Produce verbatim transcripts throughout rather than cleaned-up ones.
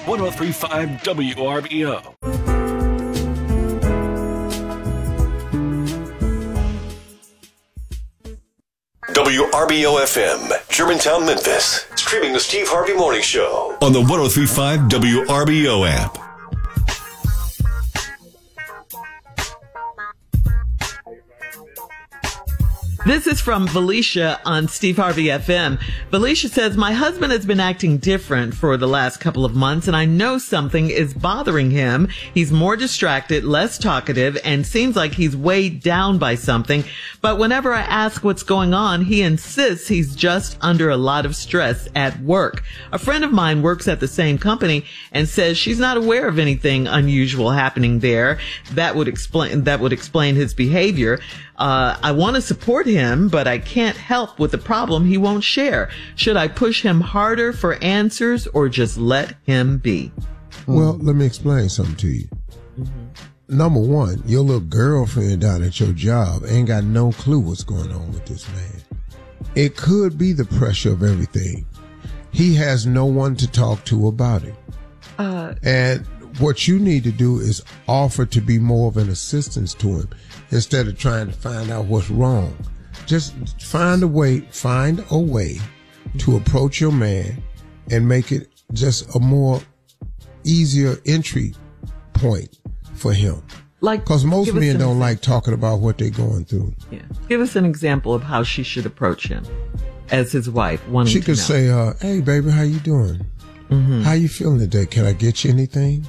one oh three point five W R B O. W R B O F M, Germantown, Memphis. Streaming the Steve Harvey Morning Show On the one oh three point five W R B O app. This is from Felicia on Steve Harvey F M. Felicia says, my husband has been acting different for the last couple of months, and I know something is bothering him. He's more distracted, less talkative, and seems like he's weighed down by something. But whenever I ask what's going on, he insists he's just under a lot of stress at work. A friend of mine works at the same company and says she's not aware of anything unusual happening there. That would explain, that would explain his behavior. Uh, I want to support him, but I can't help with the problem he won't share. Should I push him harder for answers or just let him be? Well, let me explain something to you. Mm-hmm. Number one, your little girlfriend down at your job ain't got no clue what's going on with this man. It could be the pressure of everything. He has no one to talk to about it. Uh, and what you need to do is offer to be more of an assistance to him instead of trying to find out what's wrong. Just find a way, find a way to approach your man and make it just a more easier entry point for him. Like, because most men don't example. like talking about what they're going through. Yeah. Give us an example of how she should approach him as his wife. Wanting she to could know. say, uh, hey, baby, how you doing? Mm-hmm. How you feeling today? Can I get you anything?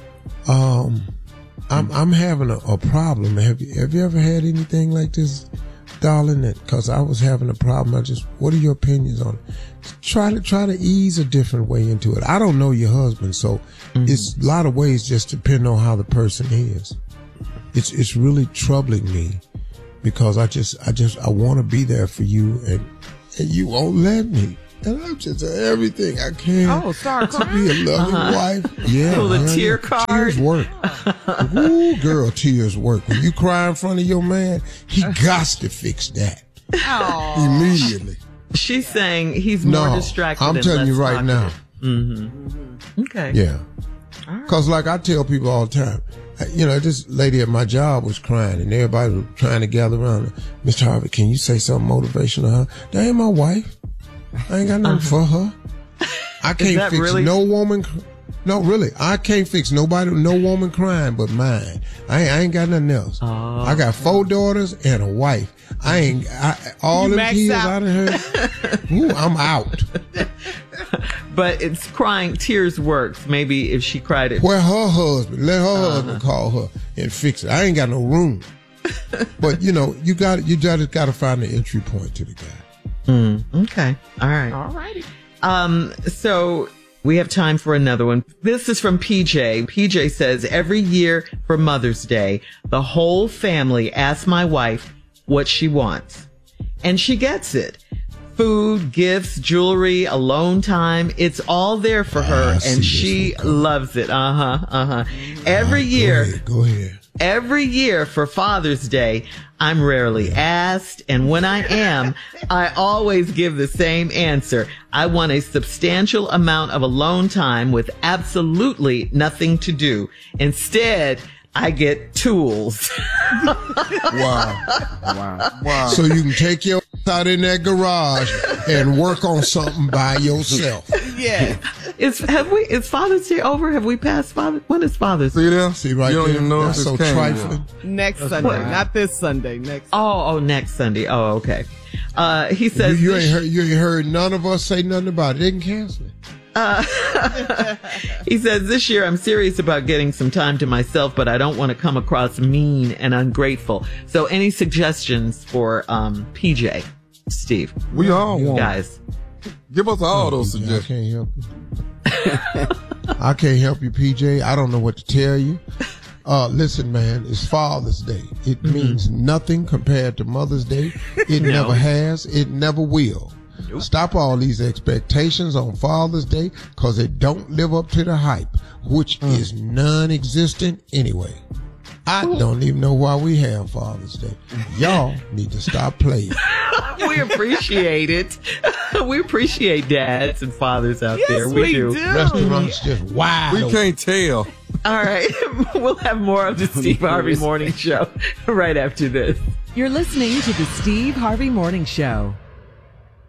Um, I'm, I'm having a, a problem. Have you, have you ever had anything like this, darling? That, cause I was having a problem. I just, what are your opinions on it? Try to, try to ease a different way into it. I don't know your husband, so mm-hmm. it's a lot of ways just depend on how the person is. It's, it's really troubling me because I just, I just, I want to be there for you and, and you won't let me. And I'm just everything I can oh, sorry, to be a loving uh-huh. wife. Yeah, so the tear card. Tears work. Ooh, girl, tears work. When you cry in front of your man, he gots to fix that Aww. immediately. She's saying he's more no, distracted. I'm and telling less you right talkative. now. Mm-hmm. Okay. Yeah. Right. Cause like I tell people all the time, you know, this lady at my job was crying and everybody was trying to gather around her. Mister Harvey, can you say something motivational to her? That ain't my wife. I ain't got nothing uh-huh. for her. I can't fix really? no woman. No, really. I can't fix nobody, no woman crying but mine. I ain't, I ain't got nothing else. Oh. I got four daughters and a wife. I ain't, I, all you them kids out of her. Ooh, I'm out. But it's crying, tears works. Maybe if she cried it. Where her husband, let her uh-huh. husband call her and fix it. I ain't got no room. But you know, you got you just got to find the entry point to the guy. Mm, okay. All right. All righty. Um, so we have time for another one. This is from P J. P J says, every year for Mother's Day, the whole family asks my wife what she wants. And she gets it. Food, gifts, jewelry, alone time. It's all there for her. Ah, and she loves it. Uh-huh. Uh-huh. Every ah, year. Go ahead. Go ahead. Every year for Father's Day, I'm rarely asked, and when I am, I always give the same answer. I want a substantial amount of alone time with absolutely nothing to do. Instead, I get tools. Wow. Wow. Wow. So you can take your out in that garage and work on something by yourself. Yeah. Is have we? Is Father's Day over? Have we passed Father? When is Father's Day? See there? See right you don't there? even know That's if so it's trifling. Next Sunday, what? not this Sunday. Next. Oh, oh, next Sunday. Oh, okay. Uh, he says you, you ain't heard. You ain't heard none of us say nothing about it. They can cancel it. Uh, he says, this year I'm serious about getting some time to myself, but I don't want to come across mean and ungrateful. So any suggestions for um, P J, Steve? We all want. Guys. Give us all oh, those P J, suggestions. I can't help you. I can't help you, P J. I don't know what to tell you. Uh, listen, man, it's Father's Day. It mm-hmm. means nothing compared to Mother's Day. It no. never has. It never will. Nope. Stop all these expectations on Father's Day because it don't live up to the hype, which mm. is non-existent anyway. I don't even know why we have Father's Day. Y'all need to stop playing. We appreciate it. We appreciate dads and fathers out Yes, there. we do. Restaurants just wide We open. can't tell. All right. We'll have more of the Steve Harvey Morning Show right after this. You're listening to the Steve Harvey Morning Show.